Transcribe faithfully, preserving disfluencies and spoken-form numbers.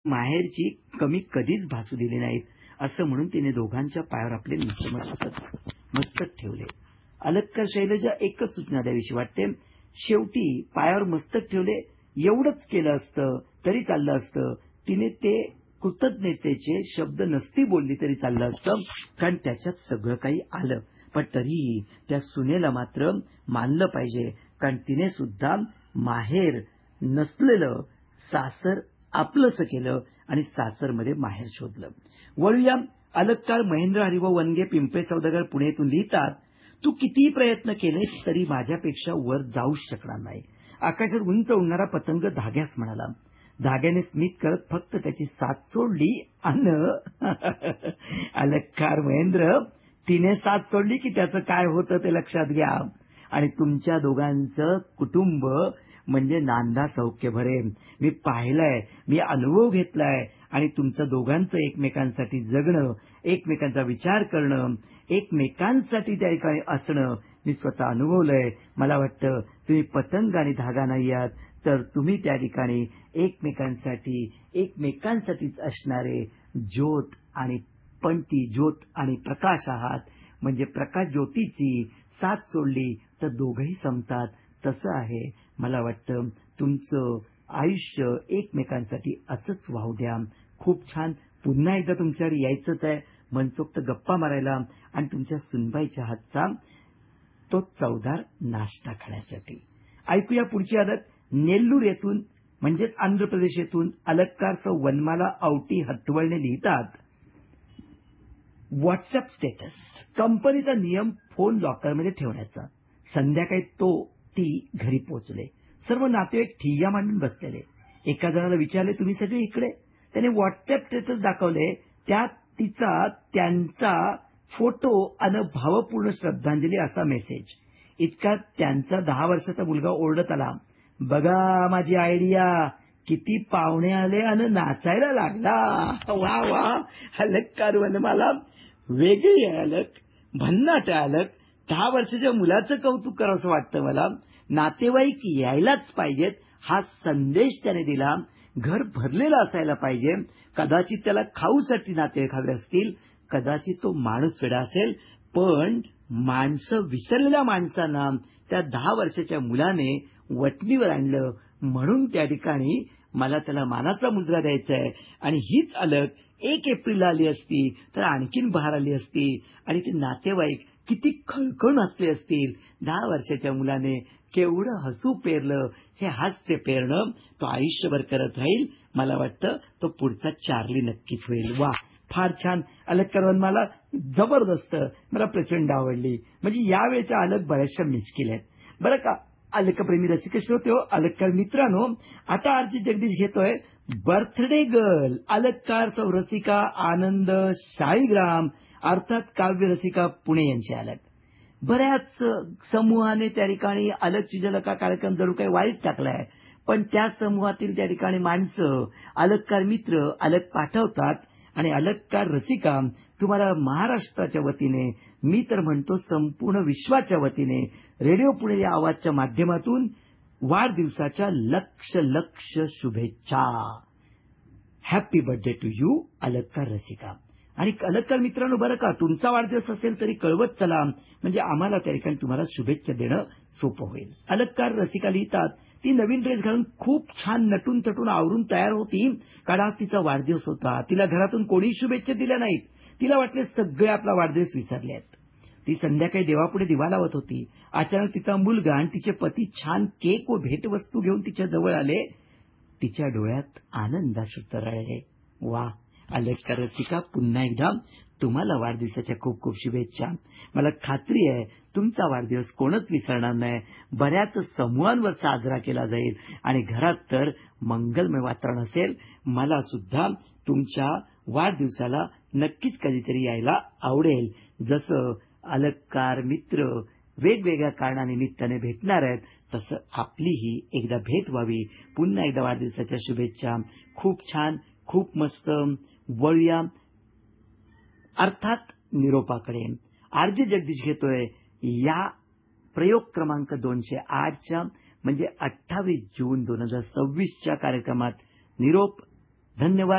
माहेरची कमी कधीच भासू दिली नाहीत, असं म्हणून तिने दोघांच्या पायावर आपले मस्तक मस्तक ठेवले. अलक्का शैलजा एकच सूचना द्यावीशी वाटते. शेवटी पायावर मस्तक ठेवले एवढंच केलं असतं तरी चाललं असतं. तिने ते कृतज्ञतेचे शब्द नसती बोलली तरी चाललं असतं, कारण त्याच्यात सगळं काही आलं. पण तरीही त्या सुनेला मात्र मानलं पाहिजे, कारण तिने सुद्धा माहेर नसलेलं सासर आपलंसं केलं आणि सासरमध्ये माहेर शोधलं. वळूया अलक्कार महेंद्र हरिभाऊ वनगे पिंपळे सौदागर पुणे येथून लिहितात, तू कितीही प्रयत्न केले तरी माझ्यापेक्षा वर जाऊच शकणार नाही. आकाशात उंच उडणारा पतंग धाग्यास म्हणाला. धाग्याने स्मित करत फक्त त्याची साथ सोडली अन अलक्कार महेंद्र तिने साथ सोडली की त्याचं काय होतं ते लक्षात घ्या. आणि तुमच्या दोघांचं कुटुंब म्हणजे नांदा सौख्य भरे. मी पाहिलंय, मी अनुभव घेतलाय आणि तुमचं दोघांचं एकमेकांसाठी जगणं, एकमेकांचा विचार करणं, एकमेकांसाठी त्या ठिकाणी असणं मी स्वतः अनुभवलंय. मला वाटतं तुम्ही पतंग आणि धागा नाही आहात, तर तुम्ही त्या ठिकाणी एकमेकांसाठी एकमेकांसाठीच असणारे ज्योत आणि पणती ज्योत आणि प्रकाश आहात. म्हणजे प्रकाश ज्योतीची साथ सोडली तर दोघंही संपतात. तसं आहे. मला वाटतं तुमचं आयुष्य एकमेकांसाठी असंच वाहू द्या. खूप छान. पुन्हा एकदा तुमच्याकडे यायचंच आहे मनसोक्त गप्पा मारायला आणि तुमच्या सुनबाईच्या हातचा तो चवदार नाश्ता खाण्यासाठी. ऐकूया पुढची अलक. नेल्लूर येथून म्हणजेच आंध्र प्रदेश येथून अलक्कारचं वनमाला औटी हत्वळणे लिहितात, व्हॉट्सअप स्टेटस. कंपनीचा नियम फोन लॉकरमध्ये ठेवण्याचा. संध्याकाळी तो ती घरी पोहोचले. सर्व नातेवाईक ठिय्या मांडून बसलेले. एका जणाला विचारले, तुम्ही सगळे इकडे? त्याने व्हॉट्सअप स्टेटस दाखवले. त्यात तिचा त्यांचा फोटो अन भावपूर्ण श्रद्धांजली असा मेसेज. इतका त्यांचा दहा वर्षाचा मुलगा ओरडत आला, बघा माझी आयडिया, किती पाहुणे आले आणि नाचायला लागला. वा वा. अलक्कार वनमाला वेगळी आहे अलक, भन्नाट आहे अलक. दहा वर्षाच्या मुलाचं कौतुक करावंसं वाटतं मला. नातेवाईक यायलाच पाहिजेत हा संदेश त्याने दिला. घर भरलेलं असायला पाहिजे. कदाचित त्याला खाऊसाठी नातेवाईक हवे असतील, कदाचित तो माणूस वेडा असेल, पण माणसं विसरलेल्या माणसांना त्या दहा वर्षाच्या मुलाने वटणीवर आणलं, म्हणून त्या ठिकाणी मला त्याला मानाचा मुजरा द्यायचा आहे. आणि हीच अलक एक एप्रिलला आली असती तर आणखीन बहार आली असती आणि ते नातेवाईक किती खळखळून हसले असतील. दहा वर्षाच्या मुलाने केवढं हसू पेरलं, हे हास्य पेरणं तो आयुष्यभर करत राहील. मला वाटतं तो पुढचा चार्ली नक्कीच होईल. वा, फार छान अलक्कार वनमाला, जबरदस्त. मला प्रचंड आवडली. म्हणजे यावेळेच्या अलक बऱ्याचशा मिचकील आहेत बरं का. अलकप्रेमी रसिक श्रोते हो, अलक्कार मित्रांनो, आता आरची जगदीश घेतोय बर्थडे गर्ल. अलक्कार सौ रसिका आनंद शाळीग्राम अर्थात काव्य रसिका पुणे यांची अलक. बऱ्याच समूहाने त्या ठिकाणी अलक चिजलका कार्यक्रम जणू काही वाईट टाकलाय, पण त्या समूहातील त्या ठिकाणी माणसं अलक्कार मित्र अलक पाठवतात आणि अलक्कार रसिका तुम्हाला महाराष्ट्राच्या वतीने, मी तर म्हणतो संपूर्ण विश्वाच्या वतीने, रेडिओ पुणे या आवाजच्या माध्यमातून वाढदिवसाच्या लक्ष लक्ष शुभेच्छा. Happy birthday to you अलक्कार Rasika. आणि अलक्कार मित्रांनो, बरं का, तुमचा वाढदिवस असेल तरी कळवत चला, म्हणजे आम्हाला त्या ठिकाणी तुम्हाला शुभेच्छा देणं सोपं होईल. अलक्कार रसिका लिहितात, ती नवीन ड्रेस घालून खूप छान नटून तटून आवरून तयार होती, कारण आज तिचा वाढदिवस होता. तिला घरातून कोणीही शुभेच्छा दिल्या नाहीत. तिला वाटले सगळे आपला वाढदिवस विसरले आहेत. ती संध्याकाळी देवापुढे दिवा लावत होती. अचानक तिचा मुलगा आणि तिचे पती छान केक व भेटवस्तू घेऊन तिच्या जवळ आले. तिच्या डोळ्यात आनंदाश्रू तरळले. वा, अलक्कार रसिका, पुन्हा एकदा तुम्हाला वाढदिवसाच्या खूप खूप शुभेच्छा. मला खात्री आहे तुमचा वाढदिवस कोणच विसरणार नाही. बऱ्याच समूहांवर साजरा केला जाईल आणि घरात तर मंगलमय वातावरण असेल. मला सुद्धा तुमच्या वाढदिवसाला नक्कीच कधीतरी यायला आवडेल. जसं अलक्कार मित्र वेगवेगळ्या कारणानिमित्ताने भेटणार आहेत, तसं आपलीही एकदा भेट व्हावी. पुन्हा एकदा वाढदिवसाच्या शुभेच्छा. खूप छान, खूप मस्त. वळूया अर्थात निरोपाकडे. आरजे जगदीश घेतोय या प्रयोग क्रमांक दोनशे आठच्या म्हणजे अठ्ठावीस जून दोन हजार सव्वीसच्या कार्यक्रमात निरोप. धन्यवाद.